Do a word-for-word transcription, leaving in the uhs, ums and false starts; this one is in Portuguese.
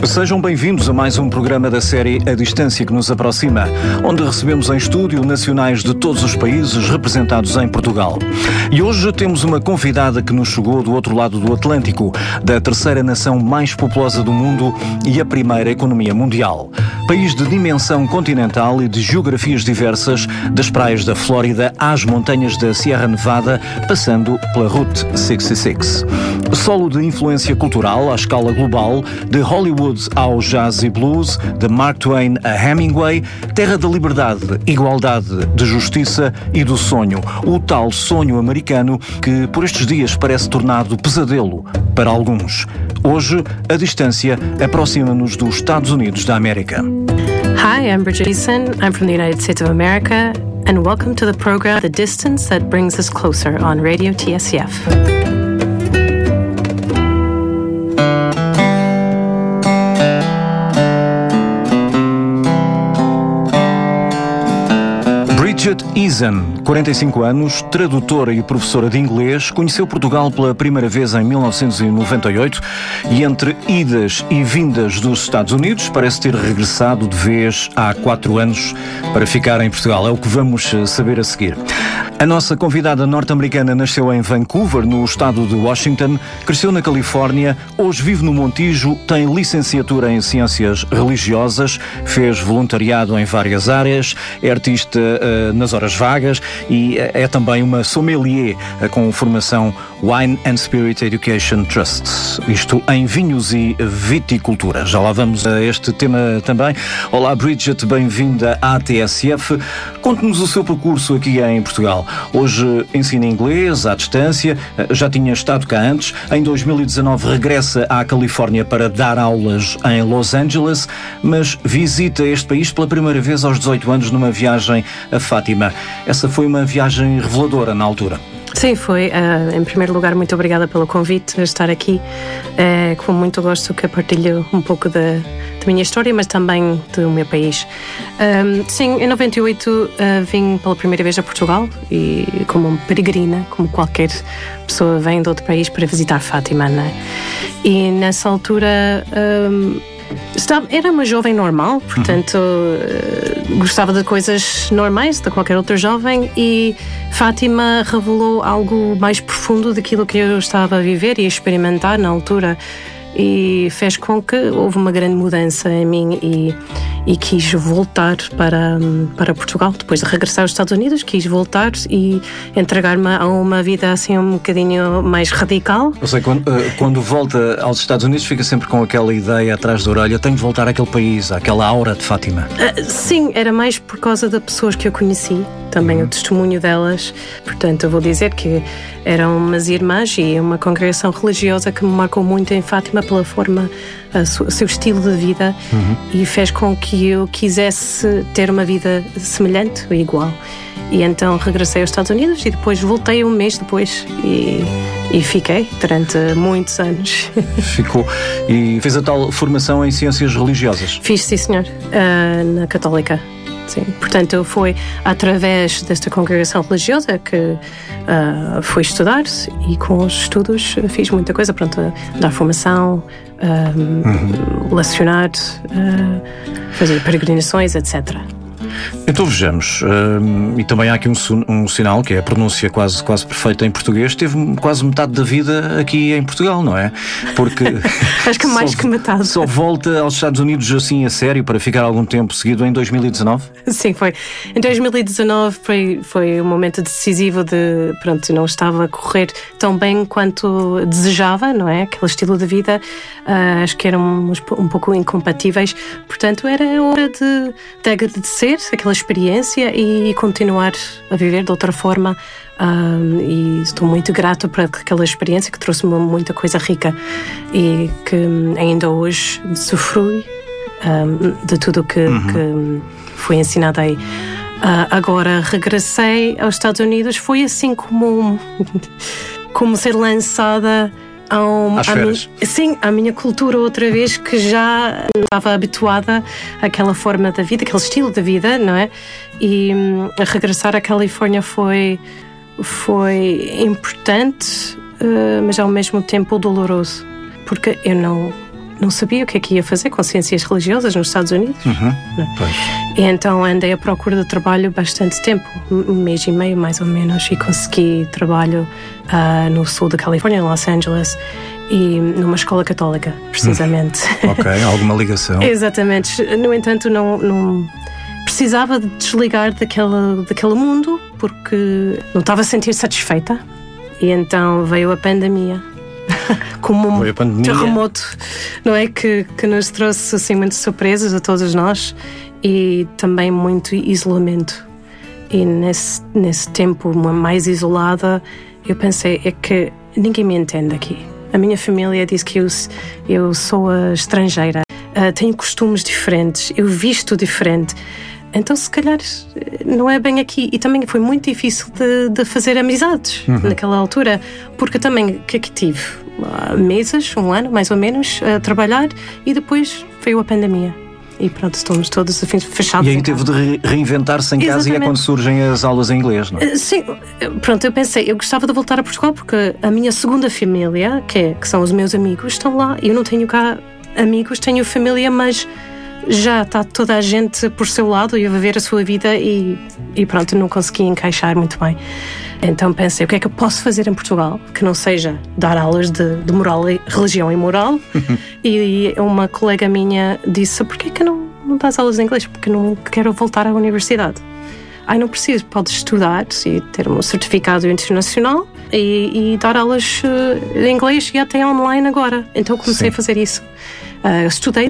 Sejam bem-vindos a mais um programa da série A Distância que nos aproxima, onde recebemos em estúdio nacionais de todos os países representados em Portugal. E hoje temos uma convidada que nos chegou do outro lado do Atlântico, da terceira nação mais populosa do mundo e a primeira economia mundial. País de dimensão continental e de geografias diversas, das praias da Flórida às montanhas da Sierra Nevada, passando pela Route sessenta e seis. Solo de influência cultural à escala global, de Hollywood ao jazz e blues, de Mark Twain a Hemingway, terra da liberdade, igualdade, de justiça e do sonho. O tal sonho americano que por estes dias parece tornado pesadelo para alguns. Hoje, a distância aproxima-nos dos Estados Unidos da América. Hi, I'm Bridget Eason. I'm from the United States of America, and welcome to the program The Distance That Brings Us Closer on Radio T S F. Bridget Eason, quarenta e cinco anos, tradutora e professora de inglês, conheceu Portugal pela primeira vez em mil novecentos e noventa e oito e entre idas e vindas dos Estados Unidos parece ter regressado de vez há quatro anos para ficar em Portugal. É o que vamos saber a seguir. A nossa convidada norte-americana nasceu em Vancouver, no estado de Washington, cresceu na Califórnia, hoje vive no Montijo, tem licenciatura em Ciências Religiosas, fez voluntariado em várias áreas, é artista uh, nas horas vagas e uh, é também uma sommelier uh, com formação Wine and Spirit Education Trust, isto em vinhos e viticultura. Já lá vamos a este tema também. Olá Bridget, bem-vinda à T S F. Conte-nos o seu percurso aqui em Portugal. Hoje ensina inglês à distância, já tinha estado cá antes. Em dois mil e dezanove regressa à Califórnia para dar aulas em Los Angeles, mas visita este país pela primeira vez aos dezoito anos numa viagem a Fátima. Essa foi uma viagem reveladora na altura. Sim, foi. Uh, em primeiro lugar, muito obrigada pelo convite a estar aqui. Uh, com muito gosto que partilho um pouco da, da minha história, mas também do meu país. Um, sim, em noventa e oito uh, vim pela primeira vez a Portugal e como peregrina, como qualquer pessoa vem de outro país para visitar Fátima, né? E nessa altura... Um, Estava, era uma jovem normal, portanto uhum. uh, gostava de coisas normais de qualquer outro jovem, e Fátima revelou algo mais profundo daquilo que eu estava a viver e a experimentar na altura, e fez com que houve uma grande mudança em mim e, e quis voltar para, para Portugal. Depois de regressar aos Estados Unidos, quis voltar e entregar-me a uma vida assim um bocadinho mais radical. Eu sei, quando, quando volta aos Estados Unidos fica sempre com aquela ideia atrás da orelha: tenho de voltar àquele país, àquela aura de Fátima. Uh, sim, era mais por causa das pessoas que eu conheci, também uhum. o testemunho delas. Portanto, eu vou dizer que eram umas irmãs e uma congregação religiosa que me marcou muito em Fátima pela forma, o seu estilo de vida, uhum. e fez com que eu quisesse ter uma vida semelhante ou igual. E então regressei aos Estados Unidos e depois voltei um mês depois e, e fiquei durante muitos anos. Ficou. E fez a tal formação em Ciências Religiosas? Fiz, sim senhor, uh, na Católica. Sim. Portanto, foi através desta congregação religiosa que uh, fui estudar, e com os estudos fiz muita coisa, pronto, dar formação, uh, uhum. lecionar, uh, fazer peregrinações, etcétera. Então vejamos, um, e também há aqui um, um sinal, que é a pronúncia quase, quase perfeita em português. Teve quase metade da vida aqui em Portugal, não é? Porque acho que mais só, que metade. Só volta aos Estados Unidos assim a sério para ficar algum tempo seguido em dois mil e dezanove? Sim, foi. Em dois mil e dezanove foi, foi um momento decisivo de, pronto, não estava a correr tão bem quanto desejava, não é? Aquele estilo de vida, uh, acho que eram um, um pouco incompatíveis, portanto era hora de, de agradecer aquela experiência e continuar a viver de outra forma, um, e estou muito grata por aquela experiência que trouxe-me muita coisa rica e que ainda hoje usufrui um, de tudo que, uhum. que foi ensinado aí. Uh, agora regressei aos Estados Unidos, foi assim como, como ser lançada a um, às a férias. Mi, sim, a minha cultura outra vez, que já estava habituada àquela forma da vida, aquele estilo de vida, não é? E um, regressar à Califórnia foi, foi importante, uh, mas ao mesmo tempo doloroso, porque eu não, não sabia o que é que ia fazer com ciências religiosas nos Estados Unidos. Uhum. E então andei à procura de trabalho bastante tempo, um mês e meio mais ou menos, e consegui trabalho uh, no sul da Califórnia, em Los Angeles, e numa escola católica, precisamente. Hum. Ok, alguma ligação. Exatamente. No entanto, não, não precisava de desligar daquele, daquele mundo, porque não estava a sentir satisfeita. E então veio a pandemia. Como um terremoto, não é? Que, que nos trouxe assim muitas surpresas a todos nós e também muito isolamento. E nesse, nesse tempo mais isolada, eu pensei, é que ninguém me entende aqui. A minha família diz que eu, eu sou a estrangeira, uh, tenho costumes diferentes, eu visto diferente. Então, se calhar, não é bem aqui. E também foi muito difícil de, de fazer amizades uhum. naquela altura, porque também que aqui tive uh, meses, um ano mais ou menos, a trabalhar, e depois veio a pandemia. E pronto, estamos todos fechados. E aí teve de reinventar-se em casa. Exatamente. E é quando surgem as aulas em inglês, não é? Sim, pronto, eu pensei, eu gostava de voltar a Portugal porque a minha segunda família, que, é, que são os meus amigos, estão lá. Eu não tenho cá amigos, tenho família, mas já está toda a gente por seu lado e a viver a sua vida e, e pronto, não consegui encaixar muito bem. Então pensei, o que é que eu posso fazer em Portugal que não seja dar aulas de, de moral, religião e moral? E uma colega minha disse, porquê que não, não dás aulas de inglês? Porque não quero voltar à universidade. Ai, não preciso, podes estudar e ter um certificado internacional e, e dar aulas de inglês e até online agora. Então comecei Sim. a fazer isso. Uh, estudei